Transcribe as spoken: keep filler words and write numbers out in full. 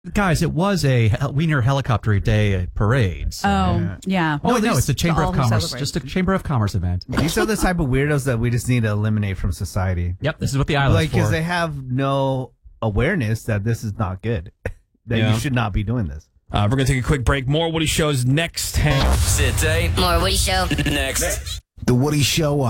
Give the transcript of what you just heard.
Guys, it was a hel- Wiener Helicopter Day parade. So. Oh, yeah. Oh, Well, no, it's a Chamber all of who Commerce. celebrate. Just a Chamber of Commerce event. These are the type of weirdos that we just need to eliminate from society. Yep, this is what the island's Like, because for. they have no awareness that this is not good. that Yeah. you should not be doing this. Uh, we're going to take a quick break. More Woody Shows next. Hang on. Sit tight. More Woody Show. Next. The Woody Show